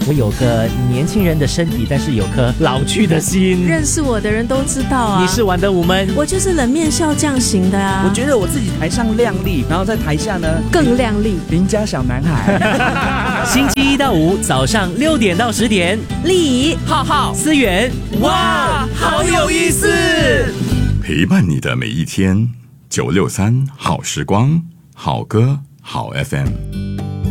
我有个年轻人的身体，但是有颗老去的心。 认识我的人都知道啊。 你是玩得无闷， 我就是冷面笑匠型的啊。 我觉得我自己台上靓丽，然后在台下呢更靓丽， 邻家小男孩。 星期一到五早上6点到10点， 丽怡、 浩浩、 思源， 哇，好有意思！ 陪伴你的每一天，963好时光，好歌好 FM。